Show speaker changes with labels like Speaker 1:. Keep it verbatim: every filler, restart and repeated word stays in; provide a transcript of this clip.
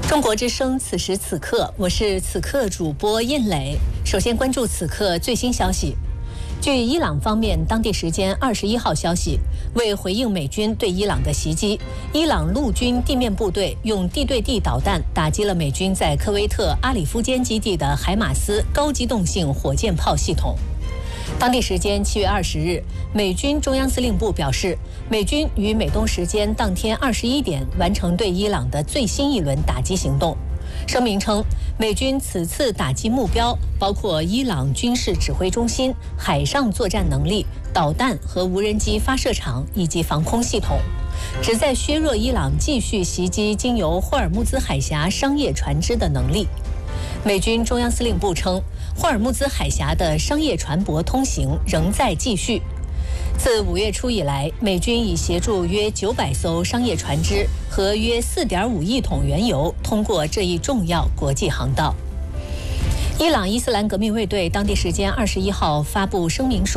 Speaker 1: 中国之声，此时此刻，我是此刻主播印磊。首先关注此刻最新消息。据伊朗方面当地时间二十一号消息，为回应美军对伊朗的袭击，伊朗陆军地面部队用地对地导弹打击了美军在科威特阿里夫间基地的海马斯高机动性火箭炮系统。当地时间七月二十日，美军中央司令部表示，美军于美东时间当天二十一点完成对伊朗的最新一轮打击行动。声明称，美军此次打击目标包括伊朗军事指挥中心、海上作战能力、导弹和无人机发射场以及防空系统，旨在削弱伊朗继续袭击经由霍尔木兹海峡商业船只的能力。美军中央司令部称，霍尔木兹海峡的商业船舶通行仍在继续。自五月初以来，美军已协助约九百艘商业船只和约四点五亿桶原油通过这一重要国际航道。伊朗伊斯兰革命卫队当地时间二十一号发布声明说，